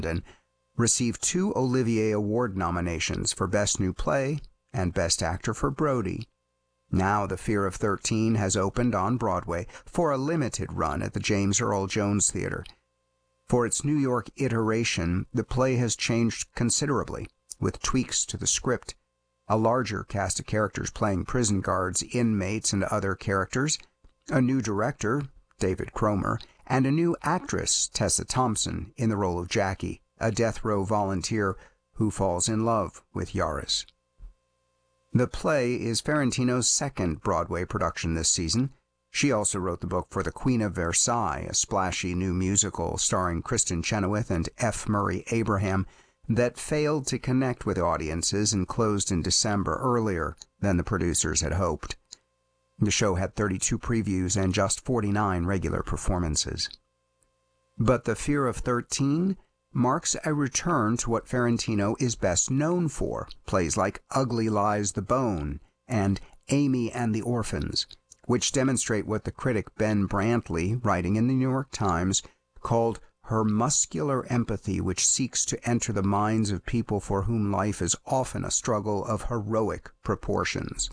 London, received 2 Olivier Award nominations for Best New Play and Best Actor for Brody. Now The Fear of 13 has opened on Broadway for a limited run at the James Earl Jones Theater. For its New York iteration, the play has changed considerably, with tweaks to the script, a larger cast of characters playing prison guards, inmates, and other characters, a new director, David Cromer, and a new actress, Tessa Thompson, in the role of Jackie, a death row volunteer who falls in love with Yaris. The play is Ferrantino's second Broadway production this season. She also wrote the book for The Queen of Versailles, a splashy new musical starring Kristen Chenoweth and F. Murray Abraham that failed to connect with audiences and closed in December earlier than the producers had hoped. The show had 32 previews and just 49 regular performances. But The Fear of 13 marks a return to what Ferrantino is best known for, plays like Ugly Lies the Bone and Amy and the Orphans, which demonstrate what the critic Ben Brantley, writing in the New York Times, called her muscular empathy which seeks to enter the minds of people for whom life is often a struggle of heroic proportions.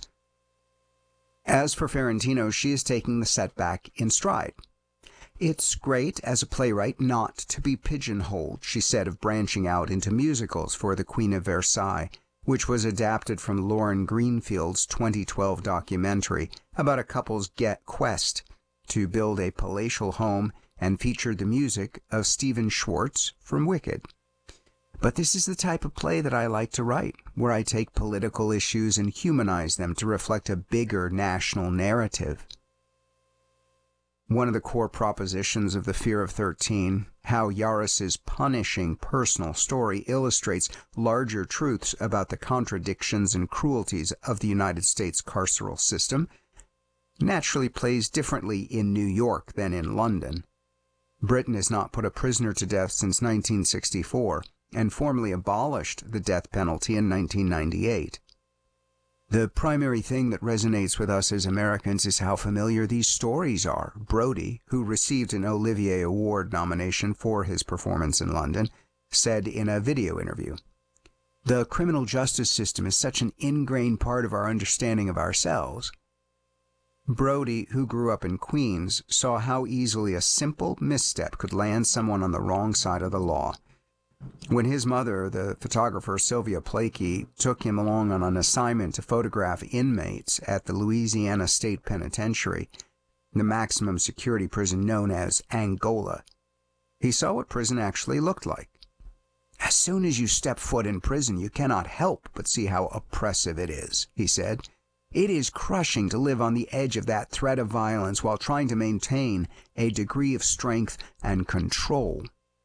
As for Ferrantino, she is taking the setback in stride. "It's great as a playwright not to be pigeonholed," she said of branching out into musicals for The Queen of Versailles, which was adapted from Lauren Greenfield's 2012 documentary about a couple's quest to build a palatial home and featured the music of Stephen Schwartz from Wicked. "But this is the type of play that I like to write, where I take political issues and humanize them to reflect a bigger national narrative." One of the core propositions of The Fear of 13, how Yaris's punishing personal story illustrates larger truths about the contradictions and cruelties of the United States carceral system, naturally plays differently in New York than in London. Britain has not put a prisoner to death since 1964 and formally abolished the death penalty in 1998. The primary thing that resonates with us as Americans is how familiar these stories are, Brody, who received an Olivier Award nomination for his performance in London, said in a video interview. "The criminal justice system is such an ingrained part of our understanding of ourselves." Brody, who grew up in Queens, saw how easily a simple misstep could land someone on the wrong side of the law. When his mother, the photographer Sylvia Plaikey, took him along on an assignment to photograph inmates at the Louisiana State Penitentiary, the maximum security prison known as Angola, he saw what prison actually looked like. "As soon as you step foot in prison, you cannot help but see how oppressive it is," he said. "It is crushing to live on the edge of that threat of violence while trying to maintain a degree of strength and control."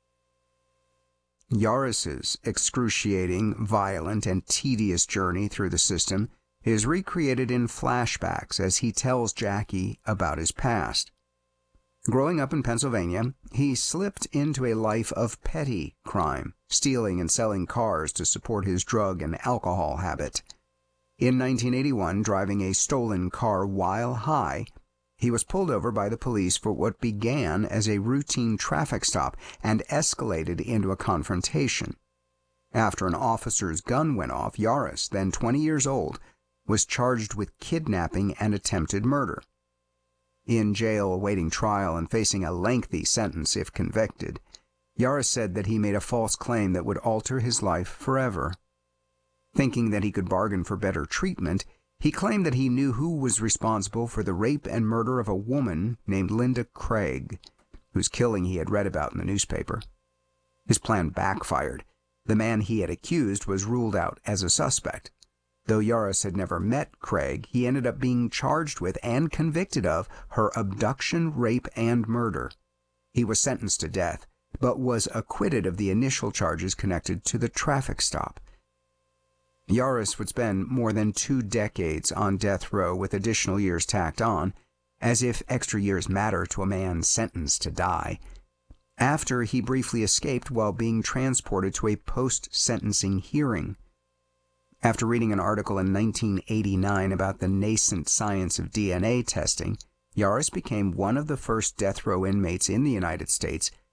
Yaris's excruciating, violent, and tedious journey through the system is recreated in flashbacks as he tells Jackie about his past. Growing up in Pennsylvania, he slipped into a life of petty crime, stealing and selling cars to support his drug and alcohol habit. In 1981, driving a stolen car while high, he was pulled over by the police for what began as a routine traffic stop and escalated into a confrontation. After an officer's gun went off, Yaris, then 20 years old, was charged with kidnapping and attempted murder. In jail awaiting trial and facing a lengthy sentence if convicted, Yaris said that he made a false claim that would alter his life forever. Thinking that he could bargain for better treatment, he claimed that he knew who was responsible for the rape and murder of a woman named Linda Craig, whose killing he had read about in the newspaper. His plan backfired. The man he had accused was ruled out as a suspect. Though Yaris had never met Craig, he ended up being charged with and convicted of her abduction, rape, and murder. He was sentenced to death, but was acquitted of the initial charges connected to the traffic stop. Yaris would spend more than 2 decades on death row with additional years tacked on, as if extra years matter to a man sentenced to die, after he briefly escaped while being transported to a post-sentencing hearing. After reading an article in 1989 about the nascent science of DNA testing, Yaris became one of the first death row inmates in the United States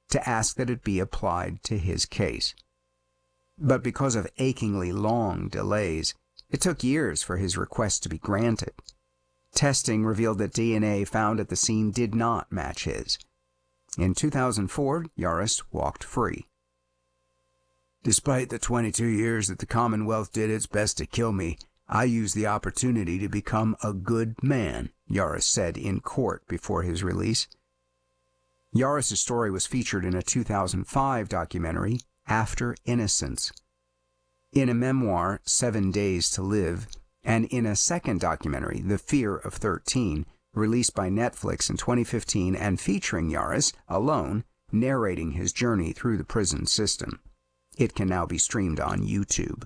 to ask that it be applied to his case. But because of achingly long delays, it took years for his request to be granted. Testing revealed that DNA found at the scene did not match his. In 2004, Yaris walked free. "Despite the 22 years that the Commonwealth did its best to kill me, I used the opportunity to become a good man," Yaris said in court before his release. Yaris' story was featured in a 2005 documentary, After Innocence. In a memoir, 7 Days to Live, and in a second documentary, The Fear of 13, released by Netflix in 2015 and featuring Yaris alone, narrating his journey through the prison system. It can now be streamed on YouTube.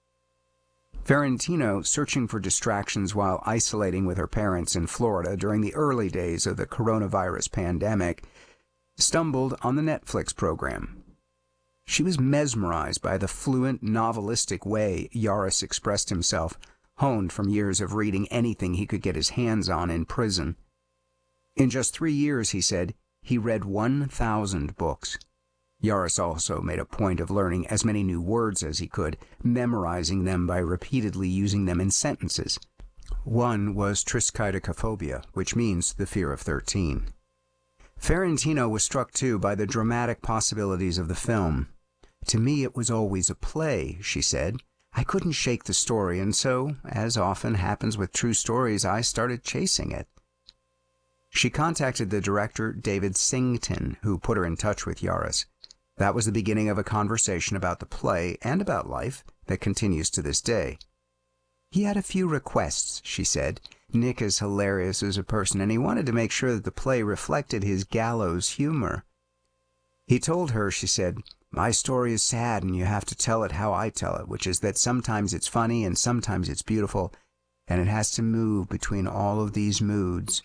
Ferrantino, searching for distractions while isolating with her parents in Florida during the early days of the coronavirus pandemic, stumbled on the Netflix program. She was mesmerized by the fluent, novelistic way Yaris expressed himself, honed from years of reading anything he could get his hands on in prison. In just 3 years, he said, he read 1,000 books. Yaris also made a point of learning as many new words as he could, memorizing them by repeatedly using them in sentences. One was triskaidekaphobia, which means the fear of 13. Ferrantino was struck too by the dramatic possibilities of the film. "To me it was always a play," she said. "I couldn't shake the story, and so, as often happens with true stories, I started chasing it." She contacted the director David Sington, who put her in touch with Yaris. That was the beginning of a conversation about the play and about life that continues to this day. "He had a few requests," she said. "Nick is hilarious as a person, and he wanted to make sure that the play reflected his gallows humor. He told her," she said, "my story is sad and you have to tell it how I tell it, which is that sometimes it's funny and sometimes it's beautiful, and it has to move between all of these moods."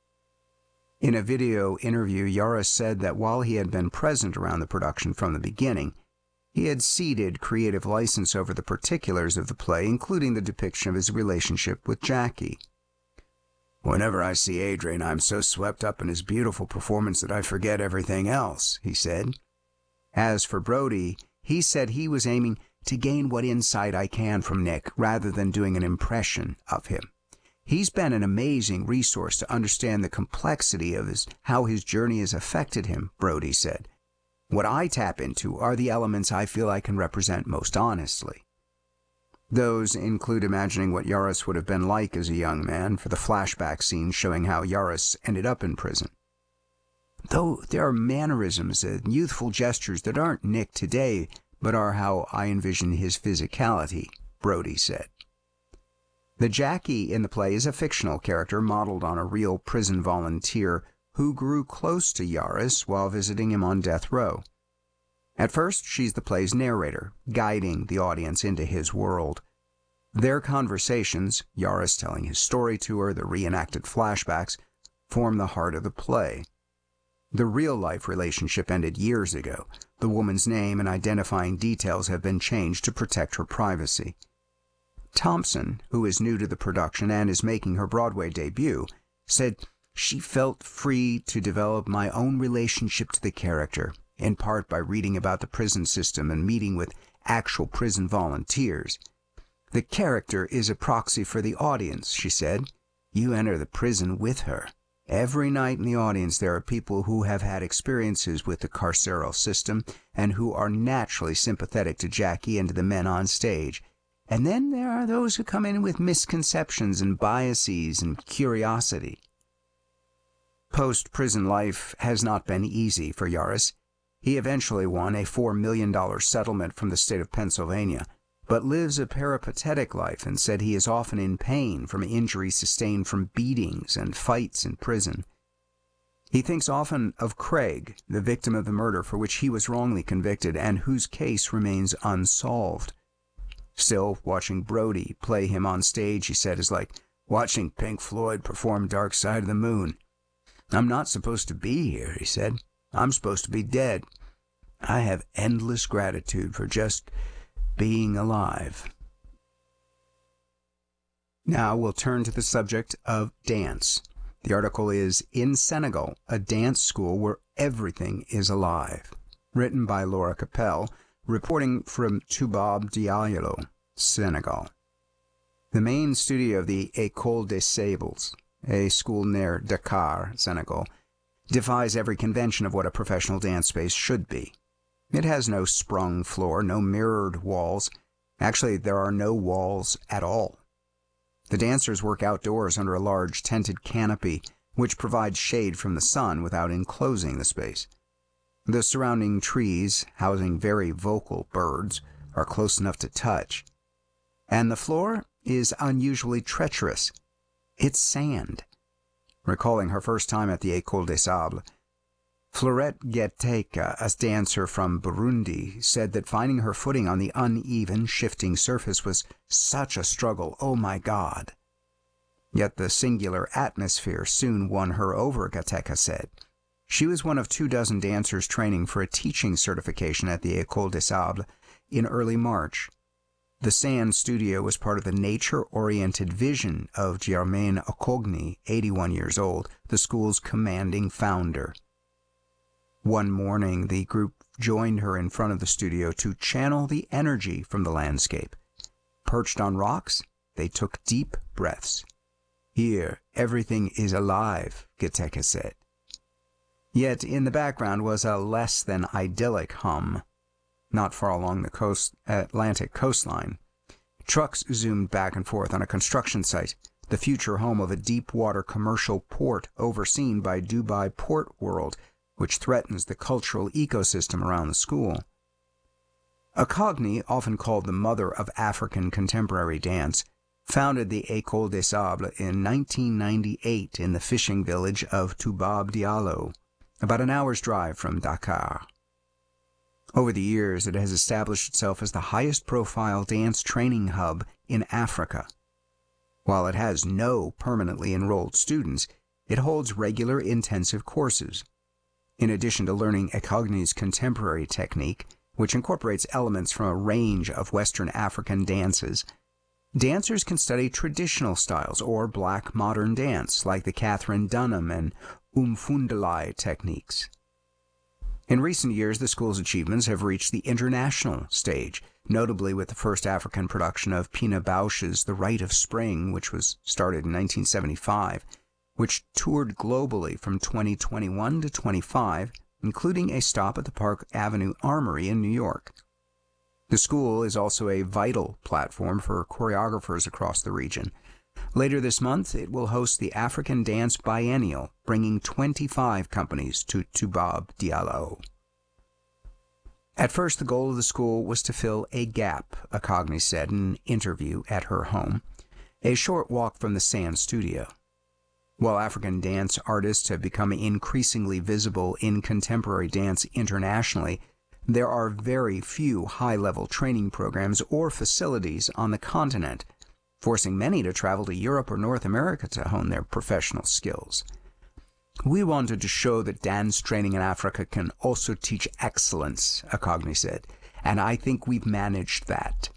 In a video interview, Yaris said that while he had been present around the production from the beginning, he had ceded creative license over the particulars of the play, including the depiction of his relationship with Jackie. "Whenever I see Adrian, I'm so swept up in his beautiful performance that I forget everything else," he said. As for Brody, he said he was aiming to gain what insight I can from Nick rather than doing an impression of him. "He's been an amazing resource to understand the complexity of how his journey has affected him," Brody said. "What I tap into are the elements I feel I can represent most honestly." Those include imagining what Yaris would have been like as a young man for the flashback scenes showing how Yaris ended up in prison. "Though there are mannerisms and youthful gestures that aren't Nick today, but are how I envision his physicality," Brody said. The Jackie in the play is a fictional character modeled on a real prison volunteer who grew close to Yaris while visiting him on death row. At first, she's the play's narrator, guiding the audience into his world. Their conversations, Yaris telling his story to her, the reenacted flashbacks, form the heart of the play. The real-life relationship ended years ago. The woman's name and identifying details have been changed to protect her privacy. Thompson, who is new to the production and is making her Broadway debut, said, "She felt free to develop my own relationship to the character, in part by reading about the prison system and meeting with actual prison volunteers. The character is a proxy for the audience," she said. "You enter the prison with her. Every night in the audience there are people who have had experiences with the carceral system and who are naturally sympathetic to Jackie and to the men on stage. And then there are those who come in with misconceptions and biases and curiosity." Post-prison life has not been easy for Yaris. He eventually won a $4 million settlement from the state of Pennsylvania, but lives a peripatetic life and said he is often in pain from injuries sustained from beatings and fights in prison. He thinks often of Craig, the victim of the murder for which he was wrongly convicted and whose case remains unsolved. Still, watching Brody play him on stage, he said, is like watching Pink Floyd perform Dark Side of the Moon. "I'm not supposed to be here," he said. "I'm supposed to be dead. I have endless gratitude for just being alive." Now we'll turn to the subject of dance. The article is In Senegal, a dance school where everything is alive. Written by Laura Capel, reporting from Toubab Diallo, Senegal. The main studio of the École des Sables, a school near Dakar, Senegal, defies every convention of what a professional dance space should be. It has no sprung floor, no mirrored walls. Actually, there are no walls at all. The dancers work outdoors under a large tented canopy, which provides shade from the sun without enclosing the space. The surrounding trees, housing very vocal birds, are close enough to touch. And the floor is unusually treacherous. It's sand. Recalling her first time at the École des Sables, Florette Geteka, a dancer from Burundi, said that finding her footing on the uneven, shifting surface was such a struggle, oh my God. Yet the singular atmosphere soon won her over, Geteka said. She was one of 24 dancers training for a teaching certification at the École des Sables in early March. The sand studio was part of the nature-oriented vision of Germaine Acogny, 81 years old, the school's commanding founder. One morning, the group joined her in front of the studio to channel the energy from the landscape. Perched on rocks, they took deep breaths. Here, everything is alive, Geteka said. Yet in the background was a less than idyllic hum. Not far along the Atlantic coastline, trucks zoomed back and forth on a construction site, the future home of a deep-water commercial port overseen by Dubai Port World, which threatens the cultural ecosystem around the school. Acogny, often called the mother of African contemporary dance, founded the École des Sables in 1998 in the fishing village of Toubab Diallo, about an hour's drive from Dakar. Over the years, it has established itself as the highest-profile dance training hub in Africa. While it has no permanently enrolled students, it holds regular intensive courses. In addition to learning Acogny's contemporary technique, which incorporates elements from a range of Western African dances, dancers can study traditional styles or black modern dance like the Catherine Dunham and Umfundalai techniques. In recent years, the school's achievements have reached the international stage, notably with the first African production of Pina Bausch's The Rite of Spring, which was started in 1975, which toured globally from 2021 to 25, including a stop at the Park Avenue Armory in New York. The school is also a vital platform for choreographers across the region. Later this month, it will host the African Dance Biennial, bringing 25 companies to Toubab Diallo. At first, the goal of the school was to fill a gap, Acogny said in an interview at her home, a short walk from the sand studio. While African dance artists have become increasingly visible in contemporary dance internationally, there are very few high-level training programs or facilities on the continent, forcing many to travel to Europe or North America to hone their professional skills. We wanted to show that dance training in Africa can also teach excellence, Acogny said, and I think we've managed that.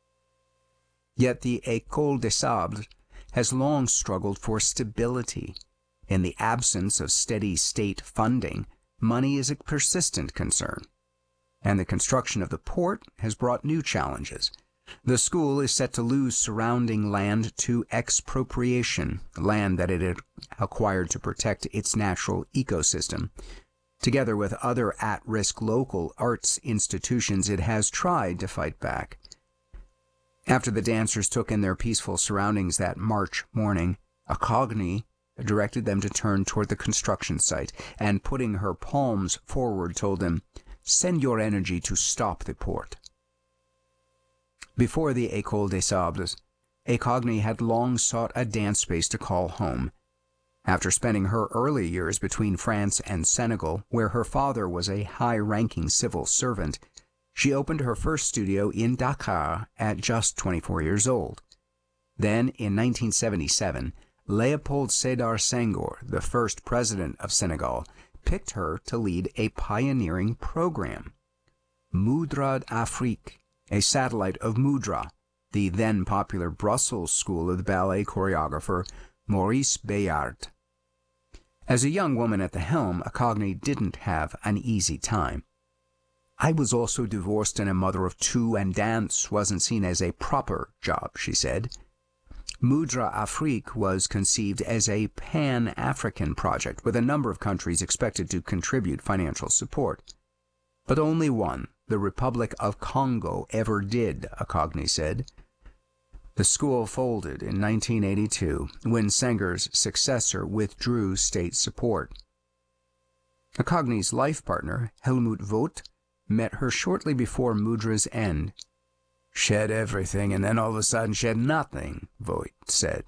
Yet the École des Sables has long struggled for stability. In the absence of steady state funding, money is a persistent concern. And the construction of the port has brought new challenges. The school is set to lose surrounding land to expropriation, land that it had acquired to protect its natural ecosystem. Together with other at-risk local arts institutions, it has tried to fight back. After the dancers took in their peaceful surroundings that March morning, Acogny directed them to turn toward the construction site and, putting her palms forward, told them, "Send your energy to stop the port." Before the École des Sables, Acogny had long sought a dance space to call home. After spending her early years between France and Senegal, where her father was a high-ranking civil servant, she opened her first studio in Dakar at just 24 years old. Then, in 1977, Léopold Sédar Senghor, the first president of Senegal, picked her to lead a pioneering program. Mudra d'Afrique, a satellite of Mudra, the then popular Brussels school of the ballet choreographer Maurice Béjart. As a young woman at the helm, Akagni didn't have an easy time. "I was also divorced and a mother of two, and dance wasn't seen as a proper job," she said. Mudra Afrique was conceived as a pan-African project with a number of countries expected to contribute financial support. But only one, the Republic of Congo, ever did, Akagni said. The school folded in 1982 when Senghor's successor withdrew state support. Akagni's life partner, Helmut Vogt, met her shortly before Mudra's end. "Shed everything, and then all of a sudden shed nothing," Vogt said.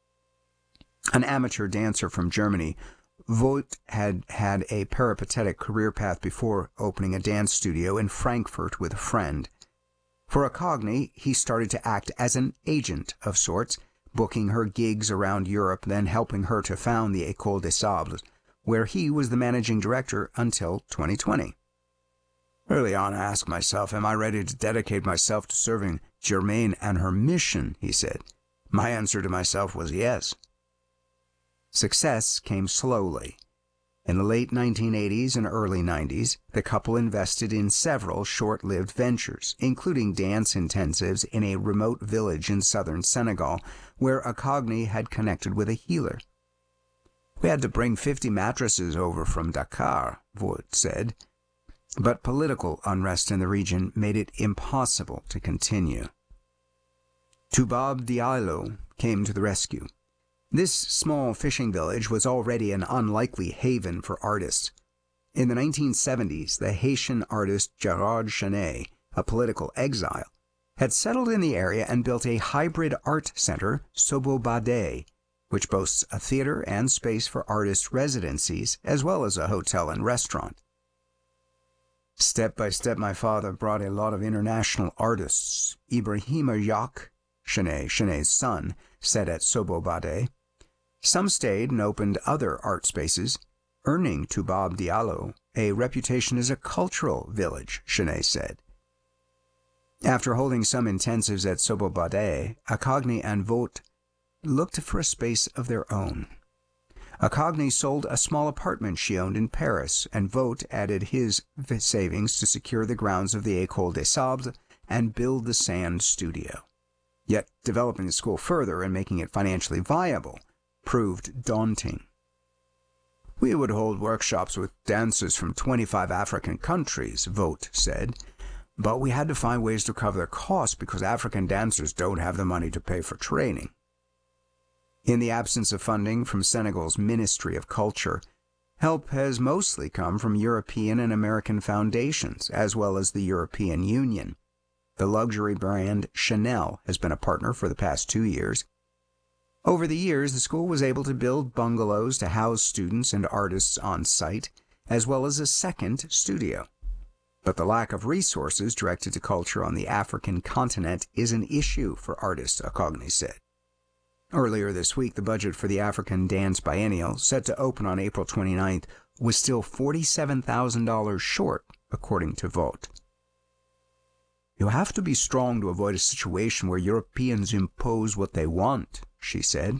An amateur dancer from Germany, Vogt had had a peripatetic career path before opening a dance studio in Frankfurt with a friend. For Akagni, he started to act as an agent of sorts, booking her gigs around Europe, then helping her to found the École des Sables, where he was the managing director until 2020. "Early on, I asked myself, am I ready to dedicate myself to serving Germaine and her mission?" he said. "My answer to myself was yes." Success came slowly. In the late 1980s and early 90s, the couple invested in several short-lived ventures, including dance intensives in a remote village in southern Senegal, where Akagni had connected with a healer. "We had to bring 50 mattresses over from Dakar," Vogt said. But political unrest in the region made it impossible to continue. Toubab Diallo came to the rescue. This small fishing village was already an unlikely haven for artists. In the 1970s, the Haitian artist Gerard Chenet, a political exile, had settled in the area and built a hybrid art center, Sobobade, which boasts a theater and space for artist residencies, as well as a hotel and restaurant. "Step by step, my father brought a lot of international artists," Ibrahima Jacques, Chenet's son, said at Sobobade. Some stayed and opened other art spaces, earning Toubab Diallo a reputation as a cultural village, Chenet said. After holding some intensives at Sobobade, Akagni and Vogt looked for a space of their own. Akagni sold a small apartment she owned in Paris, and Vogt added his savings to secure the grounds of the École des Sables and build the sand studio. Yet developing the school further and making it financially viable proved daunting. "We would hold workshops with dancers from 25 African countries," Vogt said, "but we had to find ways to cover their costs because African dancers don't have the money to pay for training." In the absence of funding from Senegal's Ministry of Culture, help has mostly come from European and American foundations, as well as the European Union. The luxury brand Chanel has been a partner for the past 2 years. Over the years, the school was able to build bungalows to house students and artists on site, as well as a second studio. But the lack of resources directed to culture on the African continent is an issue for artists, Akagni said. Earlier this week, the budget for the African Dance Biennial, set to open on April 29th, was still $47,000 short, according to Vogt. "You have to be strong to avoid a situation where Europeans impose what they want," she said.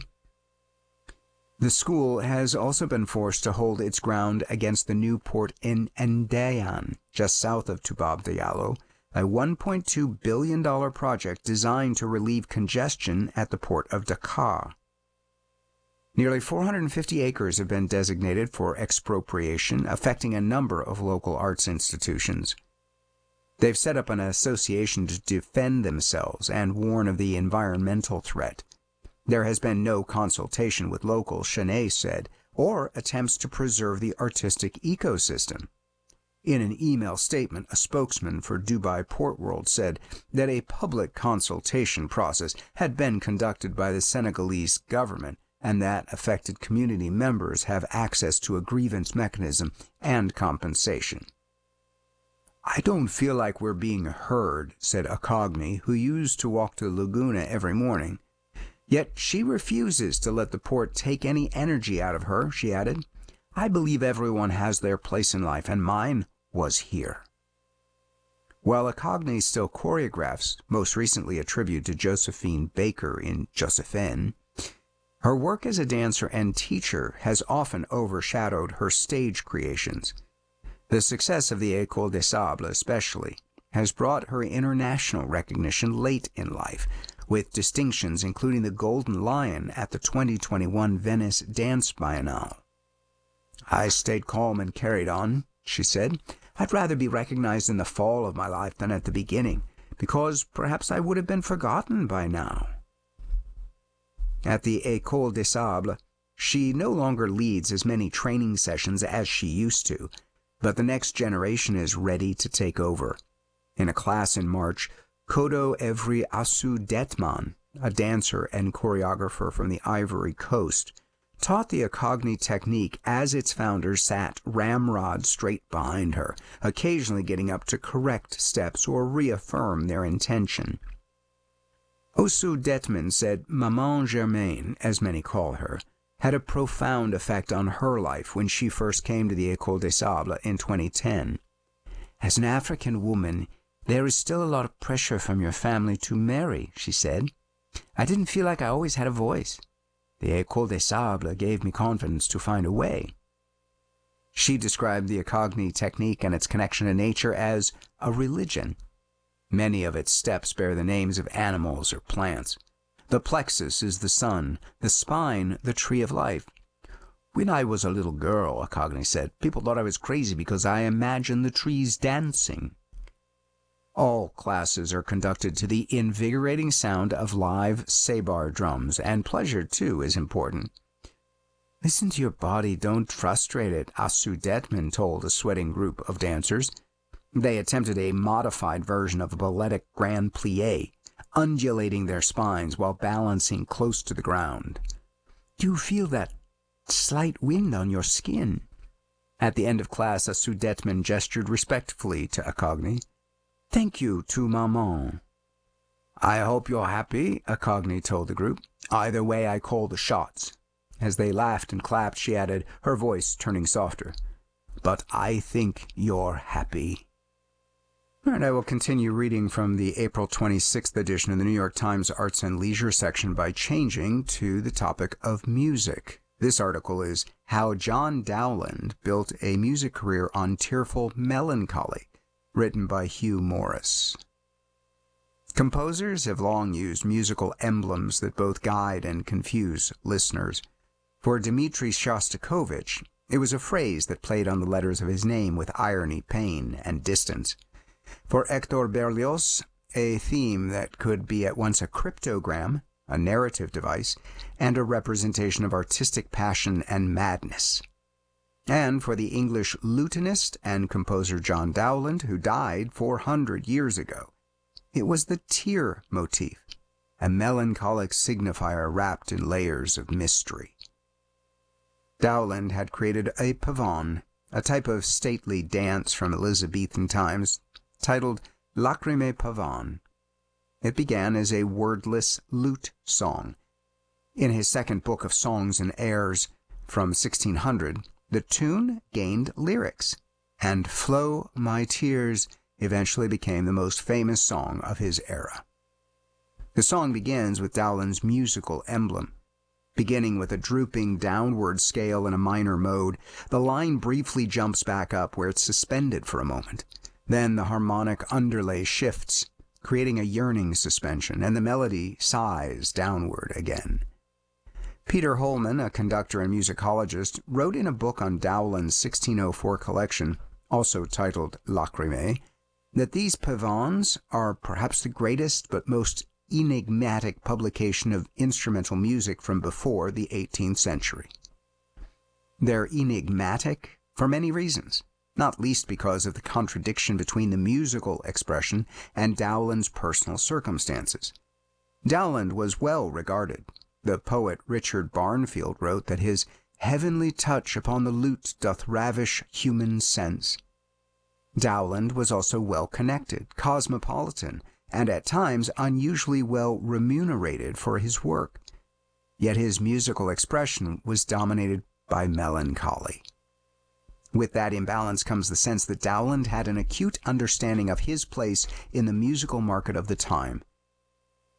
The school has also been forced to hold its ground against the new port in Ndéane, just south of Toubab Diallo, a $1.2 billion project designed to relieve congestion at the port of Dakar. Nearly 450 acres have been designated for expropriation, affecting a number of local arts institutions. They've set up an association to defend themselves and warn of the environmental threat. There has been no consultation with locals, Chenet said, or attempts to preserve the artistic ecosystem. In an email statement, a spokesman for Dubai Port World said that a public consultation process had been conducted by the Senegalese government and that affected community members have access to a grievance mechanism and compensation. "I don't feel like we're being heard," said Akagni, who used to walk to Laguna every morning. Yet she refuses to let the port take any energy out of her, she added. "I believe everyone has their place in life, and mine was here." While Akagni still choreographs, most recently a tribute to Josephine Baker in Josephine, Her work as a dancer and teacher has often overshadowed her stage creations. The success of the École des Sables, especially, has brought her international recognition late in life, with distinctions including the Golden Lion at the 2021 Venice Dance Biennale. "I stayed calm and carried on," she said. "I'd rather be recognized in the fall of my life than at the beginning, because perhaps I would have been forgotten by now." At the École des Sables, she no longer leads as many training sessions as she used to, but the next generation is ready to take over. In a class in March, Kodo Evry Asu Detman, a dancer and choreographer from the Ivory Coast, taught the Akogni technique as its founder sat ramrod straight behind her, occasionally getting up to correct steps or reaffirm their intention. Osu Detman said Maman Germaine, as many call her, had a profound effect on her life when she first came to the École des Sables in 2010. "As an African woman, there is still a lot of pressure from your family to marry," she said. "I didn't feel like I always had a voice. The École des Sables gave me confidence to find a way." She described the Akogni technique and its connection to nature as a religion. Many of its steps bear the names of animals or plants. The plexus is the sun, the spine the tree of life. "When I was a little girl," Akogni said, "people thought I was crazy because I imagined the trees dancing." All classes are conducted to the invigorating sound of live sebar drums, and pleasure, too, is important. "Listen to your body, don't frustrate it," Asu Detman told a sweating group of dancers. They attempted a modified version of a balletic grand plie, undulating their spines while balancing close to the ground. "Do you feel that slight wind on your skin?" At the end of class, Asu Detman gestured respectfully to Akogni. "Thank you to Maman." "I hope you're happy," Akogni told the group. "Either way, I call the shots." As they laughed and clapped, she added, her voice turning softer, "But I think you're happy." All right, I will continue reading from the April 26th edition of the New York Times Arts and Leisure section by changing to the topic of music. This article is How John Dowland Built a Music Career on Tearful Melancholy, written by Hugh Morris. Composers have long used musical emblems that both guide and confuse listeners. For Dmitri Shostakovich, it was a phrase that played on the letters of his name with irony, pain, and distance. For Hector Berlioz, a theme that could be at once a cryptogram, a narrative device, and a representation of artistic passion and madness. And for the English lutenist and composer John Dowland, who died 400 years ago, it was the tear motif, a melancholic signifier wrapped in layers of mystery. Dowland had created a pavane, a type of stately dance from Elizabethan times, titled Lacrimae Pavane. It began as a wordless lute song. In his second book of songs and airs from 1600, the tune gained lyrics, and Flow My Tears eventually became the most famous song of his era. The song begins with Dowland's musical emblem. Beginning with a drooping downward scale in a minor mode, the line briefly jumps back up where it's suspended for a moment. Then the harmonic underlay shifts, creating a yearning suspension, and the melody sighs downward again. Peter Holman, a conductor and musicologist, wrote in a book on Dowland's 1604 collection, also titled Lacrimae, that these pavanes are perhaps the greatest but most enigmatic publication of instrumental music from before the 18th century. They're enigmatic for many reasons, not least because of the contradiction between the musical expression and Dowland's personal circumstances. Dowland was well regarded. The poet Richard Barnfield wrote that his heavenly touch upon the lute doth ravish human sense. Dowland was also well connected, cosmopolitan, and at times unusually well remunerated for his work. Yet his musical expression was dominated by melancholy. With that imbalance comes the sense that Dowland had an acute understanding of his place in the musical market of the time.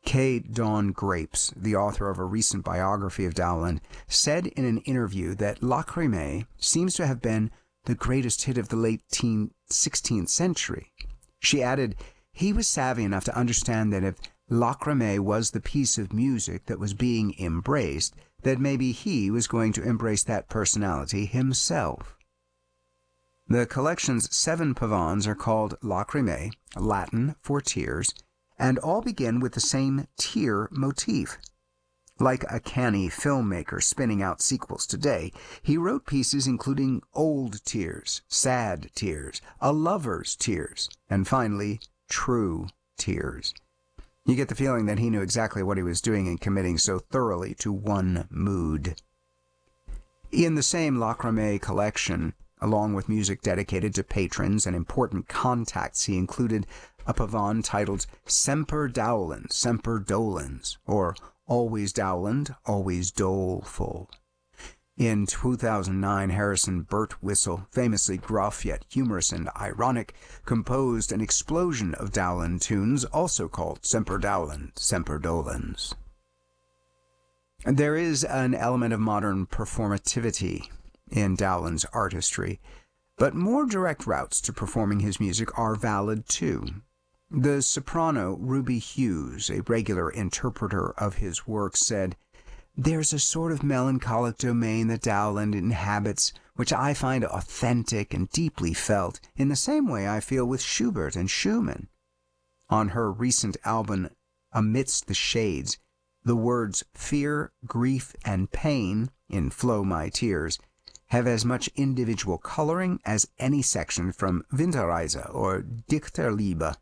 K. Dawn Grapes, the author of a recent biography of Dowland, said in an interview that Lacrimée seems to have been the greatest hit of the late 16th century. She added, he was savvy enough to understand that if Lacrimée was the piece of music that was being embraced, that maybe he was going to embrace that personality himself. The collection's 7 pavans are called Lacrimée, Latin for tears, and all begin with the same tear motif. Like a canny filmmaker spinning out sequels today, he wrote pieces including old tears, sad tears, a lover's tears, and finally, true tears. You get the feeling that he knew exactly what he was doing in committing so thoroughly to one mood. In the same Lacrimée collection, along with music dedicated to patrons and important contacts, he included a pavan titled Semper Dowland, Semper Dolens, or Always Dowland, Always Doleful. In 2009, Harrison Birtwistle, famously gruff yet humorous and ironic, composed an explosion of Dowland tunes also called Semper Dowland, Semper Dolens. There is an element of modern performativity in Dowland's artistry, but more direct routes to performing his music are valid too. The soprano Ruby Hughes, a regular interpreter of his work, said, "There's a sort of melancholic domain that Dowland inhabits, which I find authentic and deeply felt, in the same way I feel with Schubert and Schumann." On her recent album, Amidst the Shades, the words fear, grief, and pain in Flow My Tears have as much individual coloring as any section from Winterreise or Dichterliebe.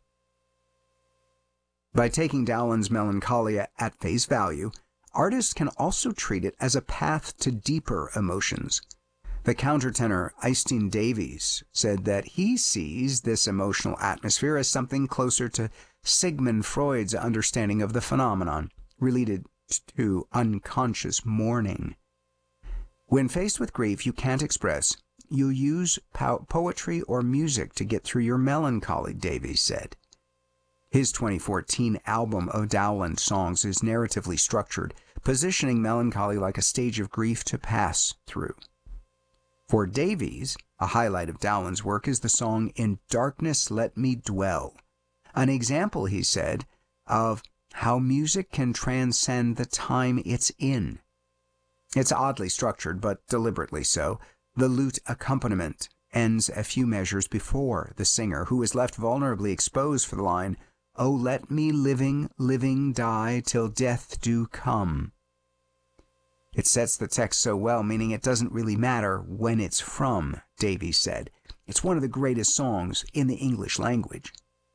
By taking Dowland's melancholia at face value, artists can also treat it as a path to deeper emotions. The countertenor Eystein Davies said that he sees this emotional atmosphere as something closer to Sigmund Freud's understanding of the phenomenon, related to unconscious mourning. When faced with grief you can't express, you use poetry or music to get through your melancholy, Davies said. His 2014 album of Dowland songs is narratively structured, positioning melancholy like a stage of grief to pass through. For Davies, a highlight of Dowland's work is the song In Darkness Let Me Dwell, an example, he said, of how music can transcend the time it's in. It's oddly structured, but deliberately so. The lute accompaniment ends a few measures before the singer, who is left vulnerably exposed for the line, "Oh, let me living, living die till death do come." It sets the text so well, meaning it doesn't really matter when it's from, Davies said. It's one of the greatest songs in the English language.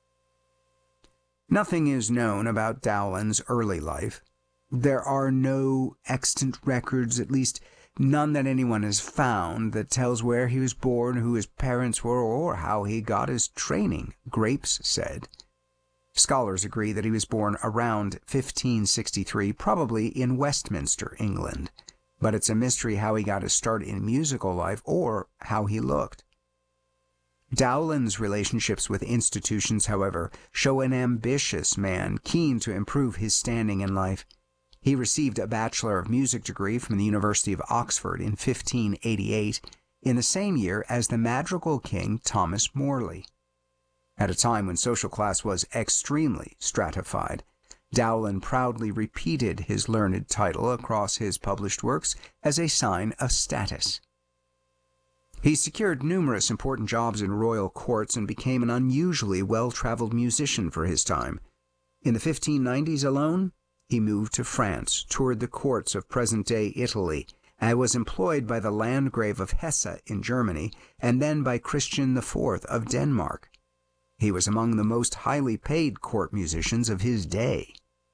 Nothing is known about Dowland's early life. There are no extant records, at least none that anyone has found, that tells where he was born, who his parents were, or how he got his training, Grapes said. Scholars agree that he was born around 1563, probably in Westminster, England, but it's a mystery how he got his start in musical life or how he looked. Dowland's relationships with institutions, however, show an ambitious man keen to improve his standing in life. He received a Bachelor of Music degree from the University of Oxford in 1588, in the same year as the madrigal king Thomas Morley. At a time when social class was extremely stratified, Dowland proudly repeated his learned title across his published works as a sign of status. He secured numerous important jobs in royal courts and became an unusually well-traveled musician for his time. In the 1590s alone, he moved to France, toured the courts of present-day Italy, and was employed by the Landgrave of Hesse in Germany and then by Christian IV of Denmark. He was among the most highly paid court musicians of his day.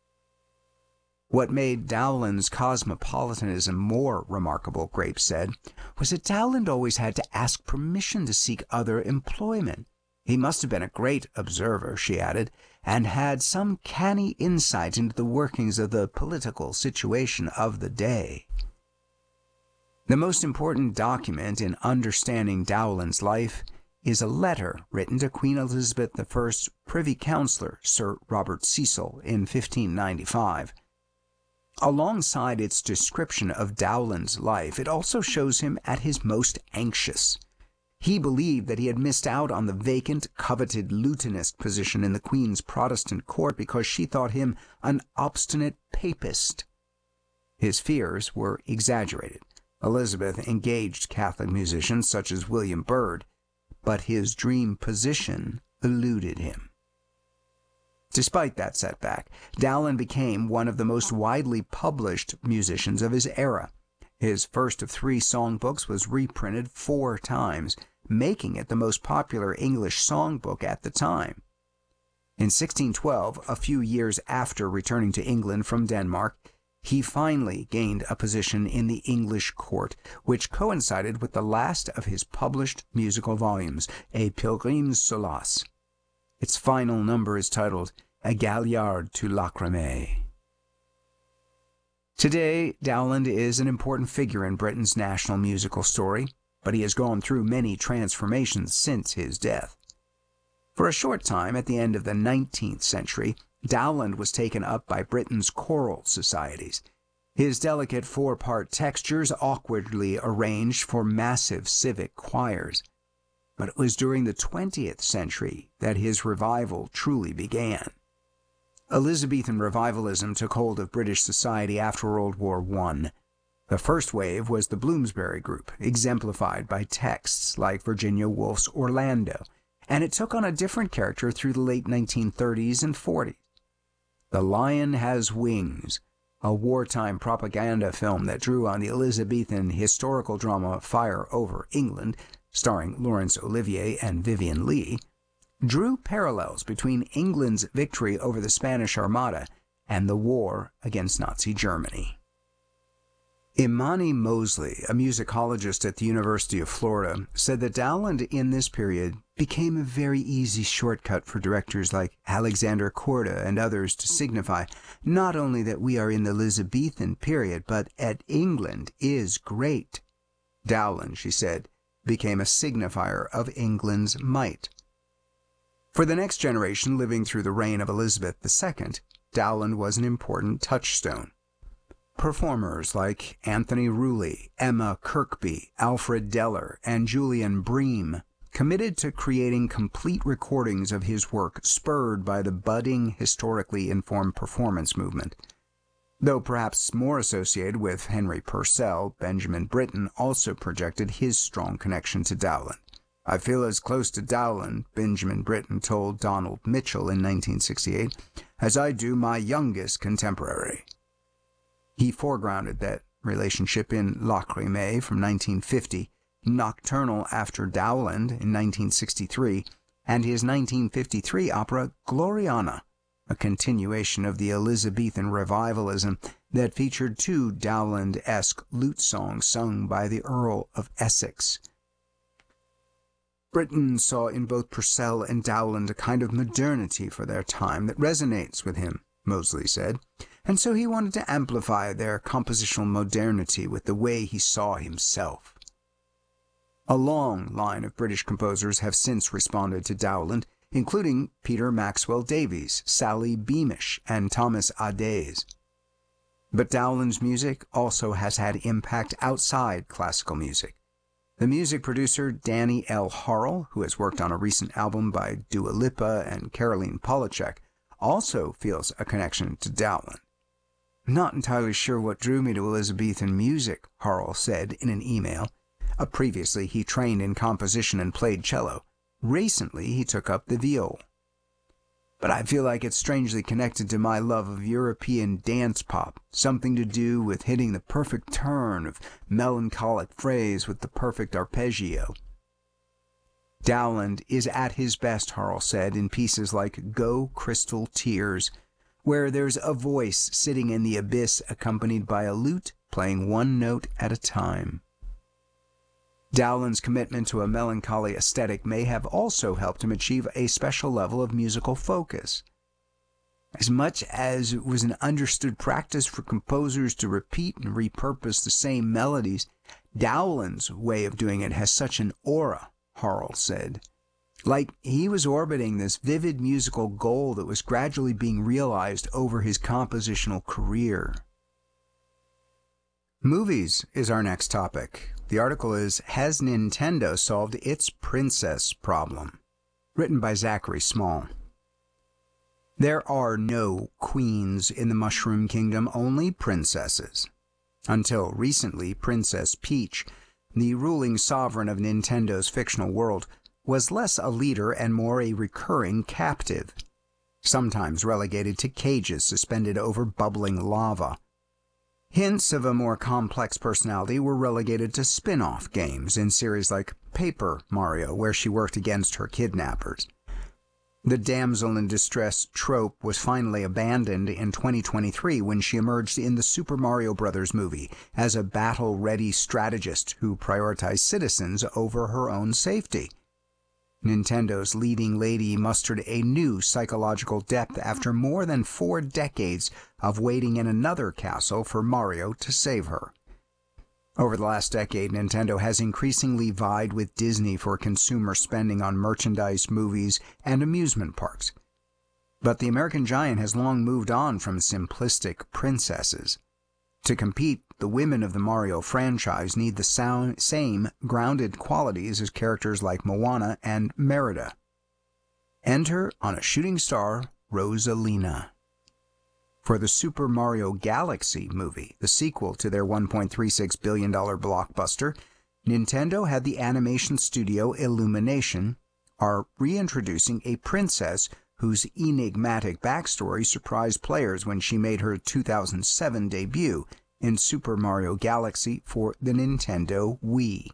What made Dowland's cosmopolitanism more remarkable, Grapes said, was that Dowland always had to ask permission to seek other employment. He must have been a great observer, she added, and had some canny insight into the workings of the political situation of the day. The most important document in understanding Dowland's life is a letter written to Queen Elizabeth I's Privy Councillor, Sir Robert Cecil, in 1595. Alongside its description of Dowland's life, it also shows him at his most anxious. He believed that he had missed out on the vacant, coveted Lutenist position in the Queen's Protestant court because she thought him an obstinate papist. His fears were exaggerated. Elizabeth engaged Catholic musicians such as William Byrd, but his dream position eluded him. Despite that setback, Dowland became one of the most widely published musicians of his era. His first of 3 songbooks was reprinted 4 times, making it the most popular English songbook at the time. In 1612, a few years after returning to England from Denmark, he finally gained a position in the English court, which coincided with the last of his published musical volumes, A Pilgrim's Solace. Its final number is titled A Galliard to Lacrymae. Today, Dowland is an important figure in Britain's national musical story, but he has gone through many transformations since his death. For a short time at the end of the 19th century, Dowland was taken up by Britain's choral societies. His delicate 4-part textures awkwardly arranged for massive civic choirs. But it was during the 20th century that his revival truly began. Elizabethan revivalism took hold of British society after World War I. The first wave was the Bloomsbury Group, exemplified by texts like Virginia Woolf's Orlando, and it took on a different character through the late 1930s and 40s. The Lion Has Wings, a wartime propaganda film that drew on the Elizabethan historical drama Fire Over England, starring Laurence Olivier and Vivien Leigh, drew parallels between England's victory over the Spanish Armada and the war against Nazi Germany. Imani Mosley, a musicologist at the University of Florida, said that Dowland in this period became a very easy shortcut for directors like Alexander Korda and others to signify not only that we are in the Elizabethan period, but that England is great. Dowland, she said, became a signifier of England's might. For the next generation living through the reign of Elizabeth II, Dowland was an important touchstone. Performers like Anthony Rulli, Emma Kirkby, Alfred Deller, and Julian Bream committed to creating complete recordings of his work spurred by the budding, historically informed performance movement. Though perhaps more associated with Henry Purcell, Benjamin Britten also projected his strong connection to Dowland. I feel as close to Dowland, Benjamin Britten told Donald Mitchell in 1968, as I do my youngest contemporary. He foregrounded that relationship in Lacrymae from 1950, Nocturnal After Dowland in 1963, and his 1953 opera Gloriana, a continuation of the Elizabethan revivalism that featured 2 Dowland-esque lute songs sung by the Earl of Essex. Britten saw in both Purcell and Dowland a kind of modernity for their time that resonates with him, Mosley said, and so he wanted to amplify their compositional modernity with the way he saw himself. A long line of British composers have since responded to Dowland, including Peter Maxwell Davies, Sally Beamish, and Thomas Adès. But Dowland's music also has had impact outside classical music. The music producer Danny L. Harrell, who has worked on a recent album by Dua Lipa and Caroline Polachek, also feels a connection to Dowland. "I'm not entirely sure what drew me to Elizabethan music," Harrell said in an email. Previously, he trained in composition and played cello. Recently, he took up the viol. "But I feel like it's strangely connected to my love of European dance pop, something to do with hitting the perfect turn of melancholic phrase with the perfect arpeggio." Dowland is at his best, Harrell said, in pieces like Go Crystal Tears, where there's a voice sitting in the abyss accompanied by a lute playing one note at a time. Dowland's commitment to a melancholy aesthetic may have also helped him achieve a special level of musical focus. As much as it was an understood practice for composers to repeat and repurpose the same melodies, Dowland's way of doing it has such an aura, Harrell said. Like he was orbiting this vivid musical goal that was gradually being realized over his compositional career. Movies is our next topic. The article is, Has Nintendo Solved Its Princess Problem? Written by Zachary Small. There are no queens in the Mushroom Kingdom, only princesses. Until recently, Princess Peach, the ruling sovereign of Nintendo's fictional world, was less a leader and more a recurring captive, sometimes relegated to cages suspended over bubbling lava. Hints of a more complex personality were relegated to spin-off games in series like Paper Mario, where she worked against her kidnappers. The damsel in distress trope was finally abandoned in 2023 when she emerged in the Super Mario Bros. Movie as a battle-ready strategist who prioritized citizens over her own safety. Nintendo's leading lady mustered a new psychological depth after more than 4 decades of waiting in another castle for Mario to save her. Over the last decade, Nintendo has increasingly vied with Disney for consumer spending on merchandise, movies, and amusement parks. But the American giant has long moved on from simplistic princesses. To compete, the women of the Mario franchise need the same grounded qualities as characters like Moana and Merida. Enter on a shooting star, Rosalina. For the Super Mario Galaxy movie, the sequel to their $1.36 billion blockbuster, Nintendo had the animation studio Illumination are reintroducing a princess whose enigmatic backstory surprised players when she made her 2007 debut in Super Mario Galaxy for the Nintendo Wii.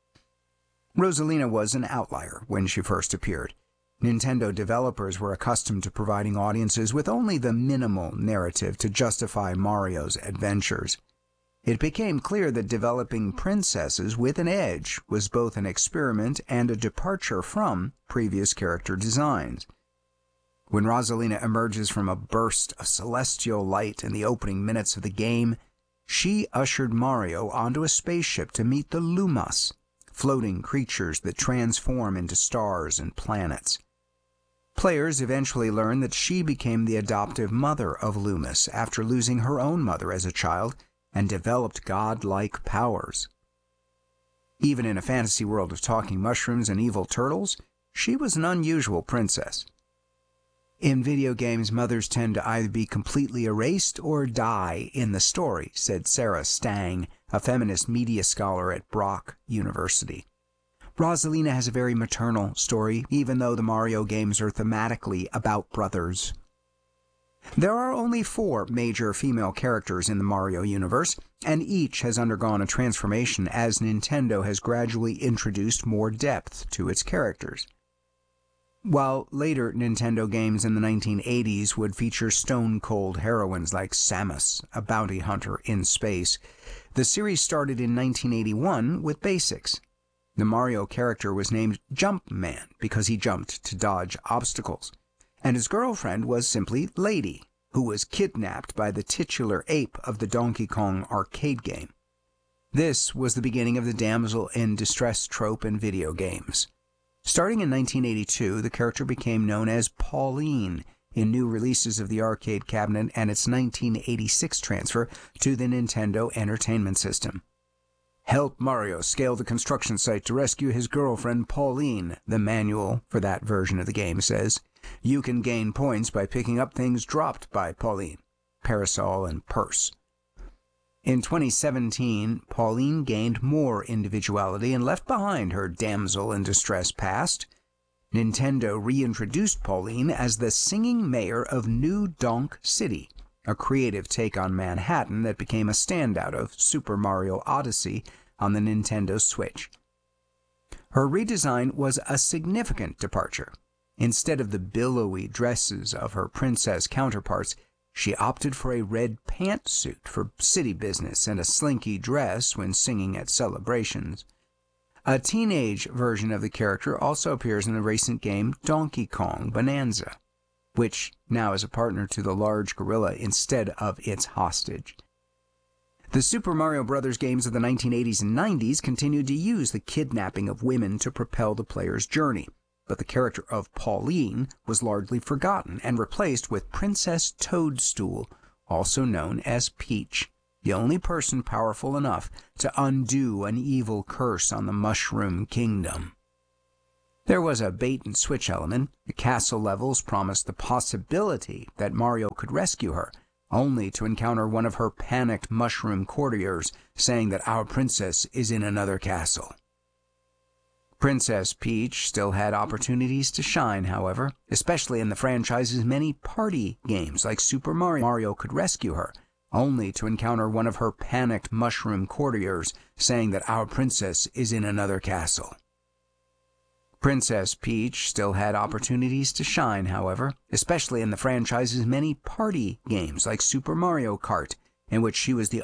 Rosalina was an outlier when she first appeared. Nintendo developers were accustomed to providing audiences with only the minimal narrative to justify Mario's adventures. It became clear that developing princesses with an edge was both an experiment and a departure from previous character designs. When Rosalina emerges from a burst of celestial light in the opening minutes of the game, she ushered Mario onto a spaceship to meet the Lumas, floating creatures that transform into stars and planets. Players eventually learned that she became the adoptive mother of Loomis after losing her own mother as a child and developed godlike powers. Even in a fantasy world of talking mushrooms and evil turtles, she was an unusual princess. In video games, mothers tend to either be completely erased or die in the story, said Sarah Stang, a feminist media scholar at Brock University. Rosalina has a very maternal story, even though the Mario games are thematically about brothers. There are only 4 major female characters in the Mario universe, and each has undergone a transformation as Nintendo has gradually introduced more depth to its characters. While later Nintendo games in the 1980s would feature stone-cold heroines like Samus, a bounty hunter in space, the series started in 1981 with basics. The Mario character was named Jumpman because he jumped to dodge obstacles, and his girlfriend was simply Lady, who was kidnapped by the titular ape of the Donkey Kong arcade game. This was the beginning of the damsel in distress trope in video games. Starting in 1982, the character became known as Pauline in new releases of the arcade cabinet and its 1986 transfer to the Nintendo Entertainment System. Help Mario scale the construction site to rescue his girlfriend Pauline, the manual for that version of the game says. You can gain points by picking up things dropped by Pauline, parasol and purse. In 2017, Pauline gained more individuality and left behind her damsel-in-distress past. Nintendo reintroduced Pauline as the singing mayor of New Donk City, a creative take on Manhattan that became a standout of Super Mario Odyssey on the Nintendo Switch. Her redesign was a significant departure. Instead of the billowy dresses of her princess counterparts, she opted for a red pantsuit for city business and a slinky dress when singing at celebrations. A teenage version of the character also appears in the recent game Donkey Kong Bonanza, which now is a partner to the large gorilla instead of its hostage. The Super Mario Bros. Games of the 1980s and 90s continued to use the kidnapping of women to propel the player's journey. but the character of Pauline was largely forgotten and replaced with Princess Toadstool, also known as Peach, the only person powerful enough to undo an evil curse on the Mushroom Kingdom. There was a bait-and-switch element. The castle levels promised the possibility that Mario could rescue her, only to encounter one of her panicked mushroom courtiers saying that our princess is in another castle. Princess Peach still had opportunities to shine, however, especially in the franchise's many party games like Super Mario. Mario could rescue her, only to encounter one of her panicked mushroom courtiers saying that our princess is in another castle. Princess Peach still had opportunities to shine, however, especially in the franchise's many party games like Super Mario Kart, in which she was the